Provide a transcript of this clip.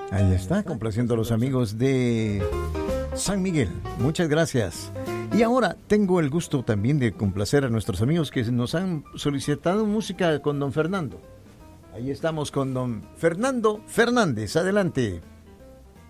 Ahí está, complaciendo a los amigos de San Miguel. Muchas gracias. Y ahora tengo el gusto también de complacer a nuestros amigos que nos han solicitado música con don Fernando. Ahí estamos con don Fernando Fernández. Adelante.